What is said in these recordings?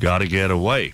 Gotta get away.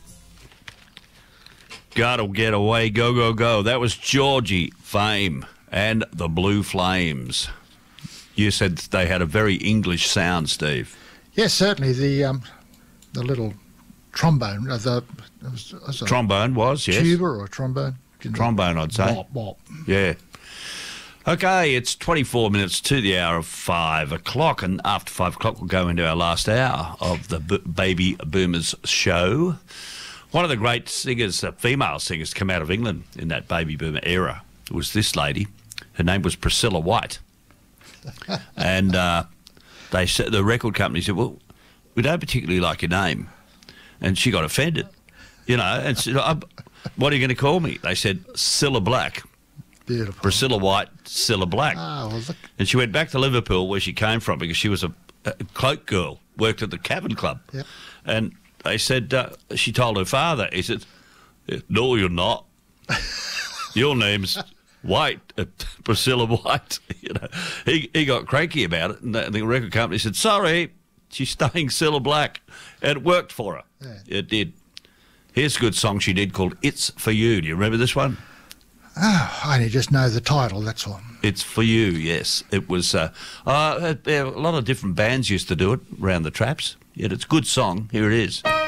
Gotta get away. Go, go, go. That was Georgie Fame and the Blue Flames. You said they had a very English sound, Steve. Yes, certainly. The little trombone. Trombone was, yes. Tuba or trombone? Trombone, I'd say. Bop, bop. Yeah. Okay, it's 24 minutes to the hour of 5 o'clock, and after 5 o'clock we'll go into our last hour of the Baby Boomers show. One of the great singers, female singers, to come out of England in that Baby Boomer era was this lady. Her name was Priscilla White. And they said, the record company said, well, we don't particularly like your name. And she got offended, and said, what are you going to call me? They said, Cilla Black. Beautiful. Priscilla White, Cilla Black. Ah, well, look. And she went back to Liverpool, where she came from, because she was a cloak girl, worked at the Cavern Club. Yep. And they said, she told her father, he said, no, you're not. Your name's White, Priscilla White. He got cranky about it, and the record company said, sorry, she's staying Cilla Black. And it worked for her. Yeah. It did. Here's a good song she did called It's For You. Do you remember this one? Oh, I only just know the title, that's all. It's For You, yes. It was, a lot of different bands used to do it around the traps. Yet it's a good song. Here it is.